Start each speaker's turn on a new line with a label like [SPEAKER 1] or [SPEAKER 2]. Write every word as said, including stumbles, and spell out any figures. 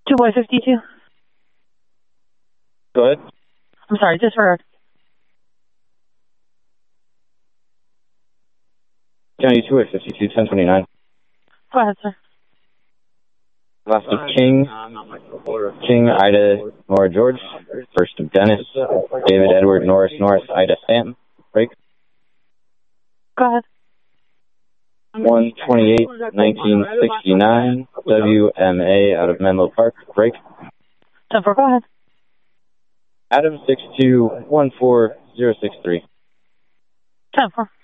[SPEAKER 1] two by fifty-two.
[SPEAKER 2] Go ahead.
[SPEAKER 1] I'm sorry, disregard.
[SPEAKER 2] County two by fifty-two, ten twenty-nine.
[SPEAKER 1] Go ahead, sir.
[SPEAKER 2] Last of King, King, Ida, Nora, George. First of Dennis, David, Edward, Norris, Norris, Ida, Stanton. Break.
[SPEAKER 1] Go ahead.
[SPEAKER 2] one twenty-eight, nineteen sixty-nine, W M A out of Menlo Park. Break.
[SPEAKER 1] ten four, go ahead.
[SPEAKER 2] Adam six two one four zero six three.
[SPEAKER 1] ten four.